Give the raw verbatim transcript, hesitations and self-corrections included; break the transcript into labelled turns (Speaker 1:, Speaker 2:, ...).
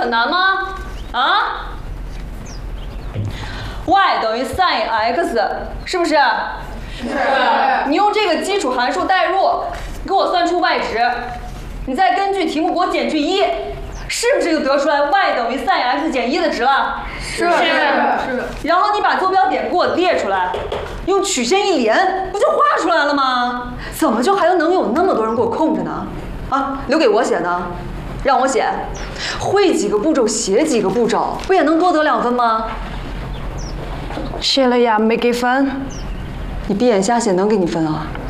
Speaker 1: 很难吗？啊 ？y 等于 sin x， 是不是？
Speaker 2: 是。
Speaker 1: 你用这个基础函数代入，给我算出 y 值，你再根据题目给我减去一，是不是就得出来 y 等于 sin x 减一的值了？
Speaker 2: 是是是。
Speaker 1: 然后你把坐标点给我列出来，用曲线一连，不就画出来了吗？怎么就还能有那么多人给我空着呢？啊，留给我写呢？让我写，会几个步骤写几个步骤，不也能多得两分吗？
Speaker 3: 写了呀，没给分。
Speaker 1: 你闭眼瞎写能给你分啊？